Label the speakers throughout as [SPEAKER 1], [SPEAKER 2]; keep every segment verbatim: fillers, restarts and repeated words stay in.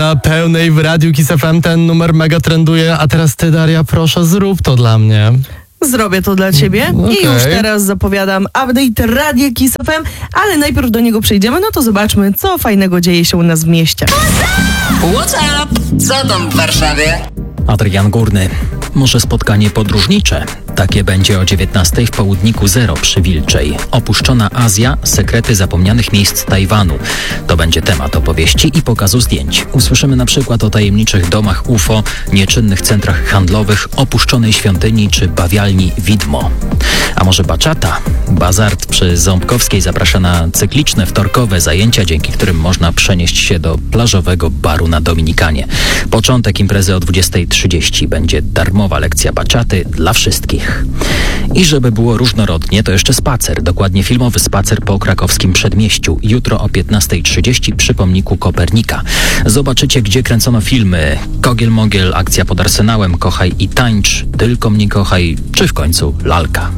[SPEAKER 1] Na pełnej w Radiu Kiss F M ten numer mega trenduje, a teraz ty, Daria, proszę, zrób to dla mnie.
[SPEAKER 2] Zrobię to dla ciebie
[SPEAKER 1] Okay.
[SPEAKER 2] i już teraz zapowiadam update Radia Kiss F M, ale najpierw do niego przejdziemy, no to zobaczmy, co fajnego dzieje się u nas w mieście.
[SPEAKER 3] What's up? Co tam w Warszawie?
[SPEAKER 4] Adrian Górny. Może spotkanie podróżnicze. Takie będzie o dziewiętnastej w południku Zero przy Wilczej. Opuszczona Azja, sekrety zapomnianych miejsc Tajwanu. To będzie temat opowieści i pokazu zdjęć. Usłyszymy na przykład o tajemniczych domach U F O, nieczynnych centrach handlowych, opuszczonej świątyni czy bawialni Widmo. A może baczata? Bazart przy Ząbkowskiej zaprasza na cykliczne wtorkowe zajęcia, dzięki którym można przenieść się do plażowego baru na Dominikanie. Początek imprezy o dwudziestej trzydzieści. Będzie darmowa lekcja baczaty dla wszystkich. I żeby było różnorodnie, to jeszcze spacer, dokładnie filmowy spacer po krakowskim Przedmieściu. Jutro o piętnastej trzydzieści przy pomniku Kopernika. Zobaczycie, gdzie kręcono filmy Kogiel Mogiel, Akcja pod Arsenałem, Kochaj i tańcz, Tylko mnie kochaj, czy w końcu Lalka.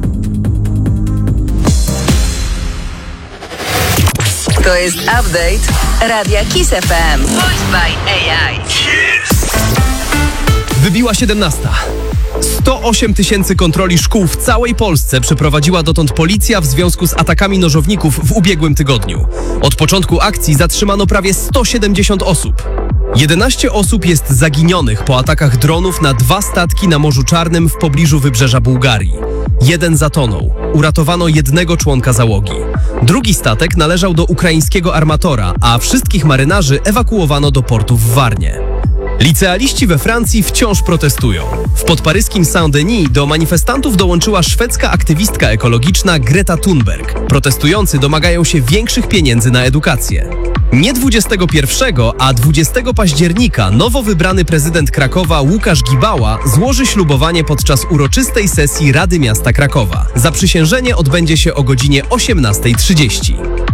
[SPEAKER 3] To jest update Radia Kiss F M. Voice by A I.
[SPEAKER 5] Wybiła siedemnasta. sto osiem tysięcy kontroli szkół w całej Polsce przeprowadziła dotąd policja w związku z atakami nożowników w ubiegłym tygodniu. Od początku akcji zatrzymano prawie sto siedemdziesiąt osób. jedenaście osób jest zaginionych po atakach dronów na dwa statki na Morzu Czarnym w pobliżu wybrzeża Bułgarii. Jeden zatonął. Uratowano jednego członka załogi. Drugi statek należał do ukraińskiego armatora, a wszystkich marynarzy ewakuowano do portu w Warnie. Licealiści we Francji wciąż protestują. W podparyskim Saint-Denis do manifestantów dołączyła szwedzka aktywistka ekologiczna Greta Thunberg. Protestujący domagają się większych pieniędzy na edukację. Nie dwudziestego pierwszego, a dwudziestego października nowo wybrany prezydent Krakowa Łukasz Gibała złoży ślubowanie podczas uroczystej sesji Rady Miasta Krakowa. Zaprzysiężenie odbędzie się o godzinie osiemnastej trzydzieści.